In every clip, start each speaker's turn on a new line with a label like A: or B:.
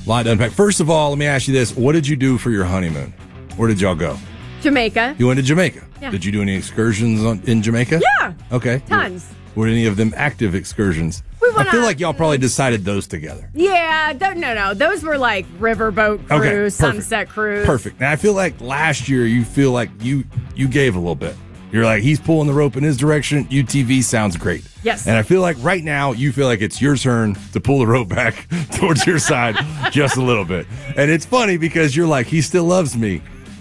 A: A lot to unpack. First of all, let me ask you this. What did you do for your honeymoon? Where did y'all go?
B: Jamaica.
A: You went to Jamaica?
B: Yeah.
A: Did you do any excursions in Jamaica?
B: Yeah.
A: Okay.
B: Tons.
A: Were any of them active excursions? I feel like y'all probably decided those together.
B: Yeah. No. Those were like riverboat cruise, sunset cruise.
A: Perfect. Now, I feel like last year you feel like you gave a little bit. You're like, he's pulling the rope in his direction. UTV sounds great.
B: Yes.
A: And I feel like right now you feel like it's your turn to pull the rope back towards your side just a little bit. And it's funny because you're like, he still loves me.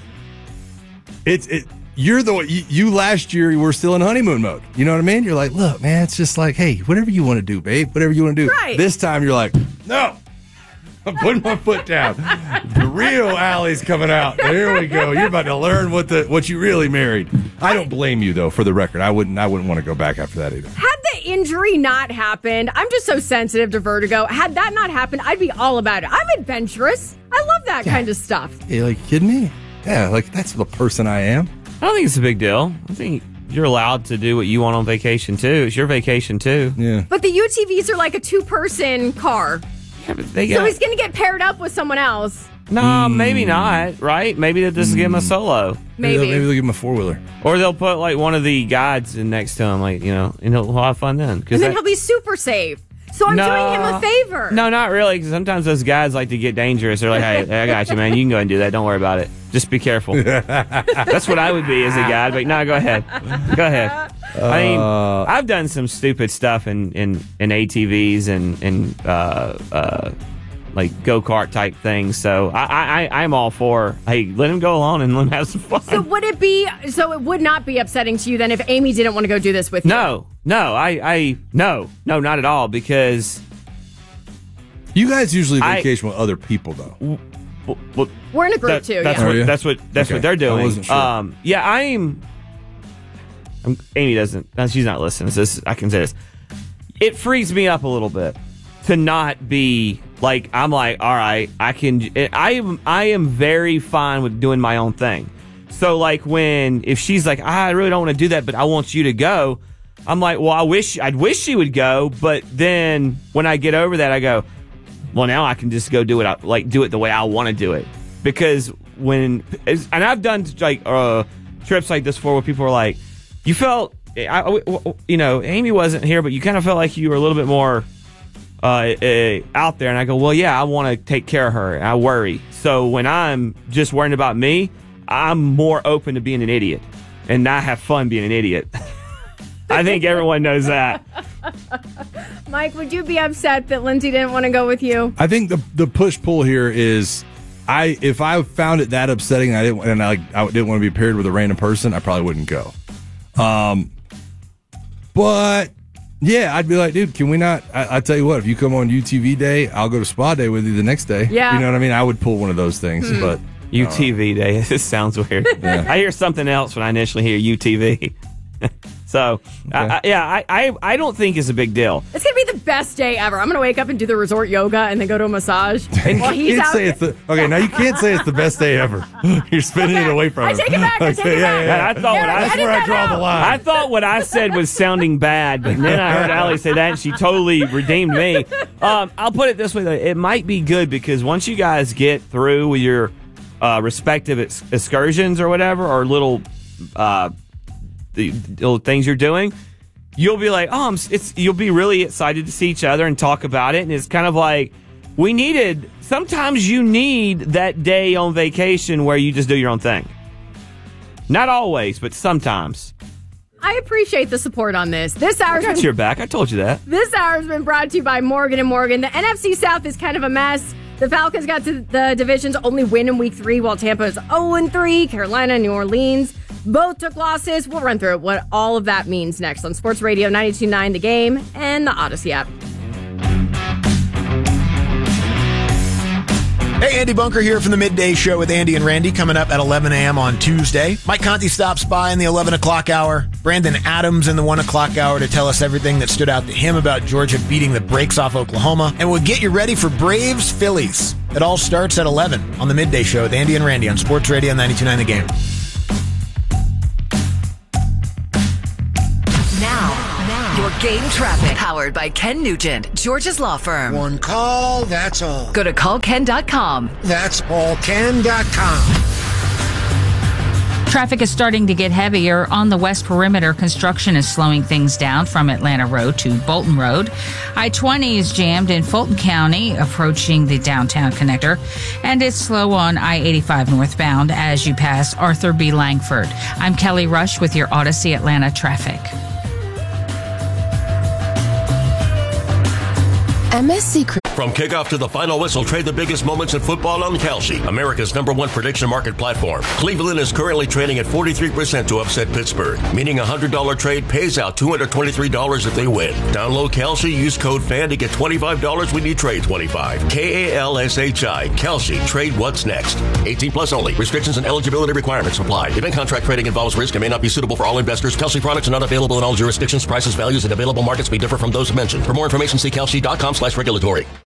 A: You're the one, you last year you were still in honeymoon mode. You know what I mean? You're like, look, man, it's just like, hey, whatever you want to do, babe, whatever you want to do.
B: Right.
A: This time you're like, no, I'm putting my foot down. The real Allie's coming out. There we go. You're about to learn what you really married. I don't blame you though. For the record, I wouldn't want to go back after that either.
B: Had the injury not happened, I'm just so sensitive to vertigo. Had that not happened, I'd be all about it. I'm adventurous. I love that kind of stuff.
A: You like kidding me? Yeah, like that's the person I am.
C: I don't think it's a big deal. I think you're allowed to do what you want on vacation, too. It's your vacation, too.
A: Yeah.
B: But the UTVs are like a two-person car.
C: Yeah, but
B: So he's going to get paired up with someone else.
C: No, maybe not, right? Maybe they'll just give him a solo.
B: Maybe
A: they'll give him a four-wheeler.
C: Or they'll put, like, one of the guides in next to him, like, and he'll have fun then.
B: And then he'll be super safe. So I'm doing him a favor.
C: No, not really, because sometimes those guys like to get dangerous. They're like, hey, I got you, man. You can go and do that. Don't worry about it. Just be careful. That's what I would be as a guy. But no, go ahead. Go ahead. I mean, I've done some stupid stuff in ATVs and like go-kart type things. So I'm all for, hey, let him go along and let him have some fun.
B: So it would not be upsetting to you then if Amy didn't want to go do this with you?
C: No, not at all, because
A: you guys usually vacation with other people though.
C: Well,
B: we're in a group too.
C: That's what they're doing.
A: I wasn't sure.
C: Amy doesn't. She's not listening. So I can say this. It frees me up a little bit to not be like, I'm like, all right, I am very fine with doing my own thing. So like if she's like, I really don't want to do that, but I want you to go, I'm like, well, I'd wish she would go, but then when I get over that, I go, well, now I can just go do it, do it the way I want to do it. Because and I've done like trips like this before where people are like, you felt, Amy wasn't here, but you kind of felt like you were a little bit more out there. And I go, well, yeah, I want to take care of her. And I worry. So when I'm just worrying about me, I'm more open to being an idiot and not have fun being an idiot. I think everyone knows that.
B: Mike, would you be upset that Lindsay didn't want to go with you?
A: I think the push-pull here is, if I found it that upsetting and I didn't want to be paired with a random person, I probably wouldn't go. But yeah, I'd be like, dude, can we not? I tell you what, if you come on UTV day, I'll go to spa day with you the next day.
B: Yeah.
A: You know what I mean? I would pull one of those things, but
C: UTV day. This sounds weird.
A: Yeah.
C: I hear something else when I initially hear UTV. So,
A: okay.
C: I don't think it's a big deal.
B: It's going to be the best day ever. I'm going to wake up and do the resort yoga and then go to a massage. While he's out.
A: Now you can't say it's the best day ever. You're spinning it away from
B: I take it back.
A: Yeah. That's where I draw the line.
C: I thought what I said was sounding bad, but then I heard Allie say that, and she totally redeemed me. I'll put it this way, though. It might be good because once you guys get through with your respective excursions or whatever, or little the little things you're doing, you'll be like, you'll be really excited to see each other and talk about it. And it's kind of like, sometimes you need that day on vacation where you just do your own thing. Not always, but sometimes.
B: I appreciate the support on this. This hour's
C: I got your back. I told you that.
B: This hour's been brought to you by Morgan & Morgan. The NFC South is kind of a mess. The Falcons got to the division's only win in Week 3, while Tampa is 0-3. Carolina and New Orleans both took losses. We'll run through what all of that means next on Sports Radio 92.9 The Game and the Odyssey app.
D: Hey, Andy Bunker here from the Midday Show with Andy and Randy, coming up at 11 a.m. on Tuesday. Mike Conti stops by in the 11 o'clock hour. Brandon Adams in the 1 o'clock hour to tell us everything that stood out to him about Georgia beating the brakes off Oklahoma. And we'll get you ready for Braves-Phillies. It all starts at 11 on the Midday Show with Andy and Randy on Sports Radio 92.9 The Game.
E: Now, your Game Traffic. Powered by Ken Nugent, George's Law Firm.
F: One call, that's all.
E: Go to callken.com.
F: That's allken.com.
G: Traffic is starting to get heavier on the West Perimeter. Construction is slowing things down from Atlanta Road to Bolton Road. I-20 is jammed in Fulton County, approaching the downtown connector, and it's slow on I-85 northbound as you pass Arthur B. Langford. I'm Kelly Rush with your Odyssey Atlanta traffic.
H: MSC.
I: From kickoff to the final whistle, trade the biggest moments in football on Kalshi, America's #1 prediction market platform. Cleveland is currently trading at 43% to upset Pittsburgh, meaning a $100 trade pays out $223 if they win. Download Kalshi, use code FAN to get $25 when you trade 25. KALSHI, Kalshi, trade what's next. 18 plus only. Restrictions and eligibility requirements apply. Event contract trading involves risk and may not be suitable for all investors. Kalshi products are not available in all jurisdictions. Prices, values, and available markets may differ from those mentioned. For more information, see kalshi.com/regulatory.